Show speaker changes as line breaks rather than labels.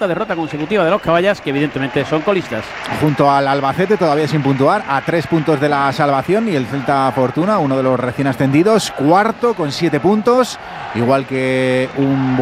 4ª derrota consecutiva de los Caballas, que evidentemente son colistas.
Junto al Albacete, todavía sin puntuar, a 3 puntos de la salvación, y el Celta Fortuna, uno de los recién ascendidos, 4º con 7 puntos, igual que un